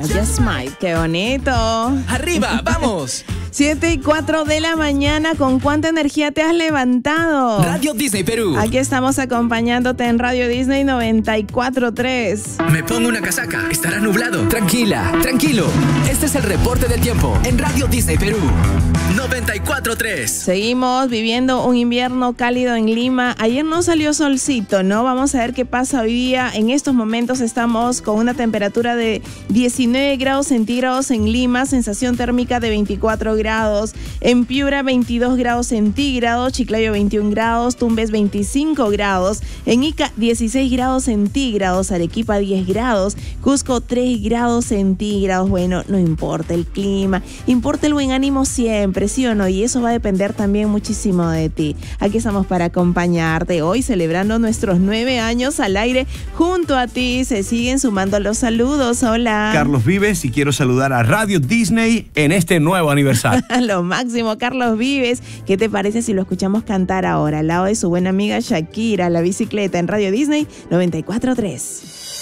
Just Smile, qué bonito. ¡Arriba, vamos! 7:04 de la mañana, ¿con cuánta energía te has levantado? Radio Disney Perú. Aquí estamos acompañándote en Radio Disney 94.3. Me pongo una casaca, estará nublado. Tranquila, tranquilo. Este es el reporte del tiempo en Radio Disney Perú 94.3. Seguimos viviendo un invierno cálido en Lima. Ayer no salió solcito, ¿no? Vamos a ver qué pasa hoy día. En estos momentos estamos con una temperatura de 19 grados centígrados en Lima, sensación térmica de 24 grados. En Piura 22 grados centígrados, Chiclayo 21 grados, Tumbes 25 grados, en Ica 16 grados centígrados, Arequipa 10 grados, Cusco 3 grados centígrados. Bueno, no importa el clima, importa el buen ánimo siempre, ¿sí o no? Y eso va a depender también muchísimo de ti. Aquí estamos para acompañarte hoy, celebrando nuestros 9 años al aire junto a ti. Se siguen sumando los saludos. Hola. Carlos Vives, y quiero saludar a Radio Disney en este nuevo aniversario. Lo máximo, Carlos Vives. ¿Qué te parece si lo escuchamos cantar ahora al lado de su buena amiga Shakira, La Bicicleta, en Radio Disney 94.3?